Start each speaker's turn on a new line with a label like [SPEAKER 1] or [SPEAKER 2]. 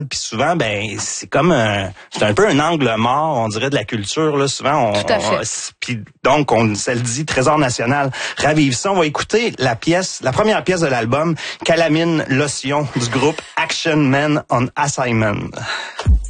[SPEAKER 1] Puis souvent, c'est comme c'est un peu un angle mort, on dirait, de la culture. Là, souvent,
[SPEAKER 2] Tout à fait.
[SPEAKER 1] puis donc, ça le dit, Trésor national. Ravive ça. On va écouter la première pièce de l'album, Calamine Lotion, du groupe Action Men on Assignment.